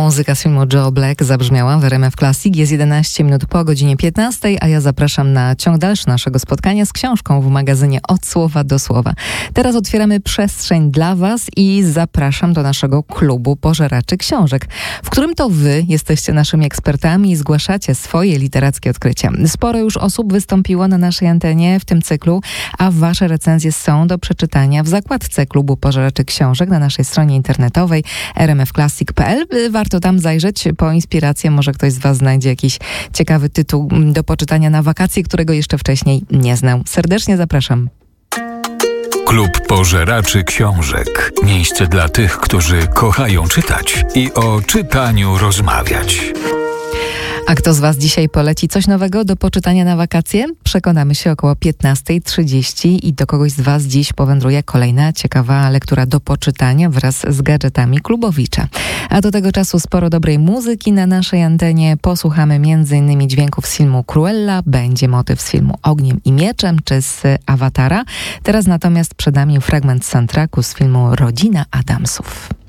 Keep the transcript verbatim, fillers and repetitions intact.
Muzyka z filmu Joe Black zabrzmiała w R M F Classic. Jest jedenaście minut po godzinie piętnastej, a ja zapraszam na ciąg dalszy naszego spotkania z książką w magazynie Od Słowa do Słowa. Teraz otwieramy przestrzeń dla Was i zapraszam do naszego klubu Pożeraczy Książek, w którym to Wy jesteście naszymi ekspertami i zgłaszacie swoje literackie odkrycia. Sporo już osób wystąpiło na naszej antenie w tym cyklu, a Wasze recenzje są do przeczytania w zakładce klubu Pożeraczy Książek na naszej stronie internetowej r m f classic kropka p l. Warto tam zajrzeć po inspirację. Może ktoś z Was znajdzie jakiś ciekawy tytuł do poczytania na wakacje, którego jeszcze wcześniej nie znał. Serdecznie zapraszam. Klub Pożeraczy Książek. Miejsce dla tych, którzy kochają czytać i o czytaniu rozmawiać. A kto z Was dzisiaj poleci coś nowego do poczytania na wakacje? Przekonamy się około piętnasta trzydzieści i do kogoś z Was dziś powędruje kolejna ciekawa lektura do poczytania wraz z gadżetami Klubowicza. A do tego czasu sporo dobrej muzyki na naszej antenie. Posłuchamy między innymi dźwięków z filmu Cruella, będzie motyw z filmu Ogniem i Mieczem czy z Awatara. Teraz natomiast przed nami fragment soundtracku z filmu Rodzina Adamsów.